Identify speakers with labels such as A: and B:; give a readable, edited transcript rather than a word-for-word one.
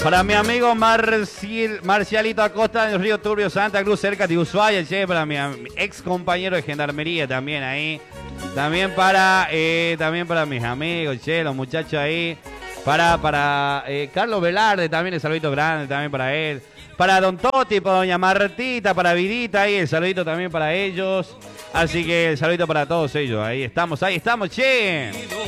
A: Para mi amigo Marcialito Acosta en el Río Turbio, Santa Cruz, cerca de Ushuaia, che, para mi ex compañero de gendarmería también ahí. También para mis amigos, che, los muchachos ahí. Para Carlos Velarde también, el saludito grande también para él. Para Don Toti, para Doña Martita, para Vidita ahí, el saludito también para ellos. Así que el saludito para todos ellos. Ahí estamos, che.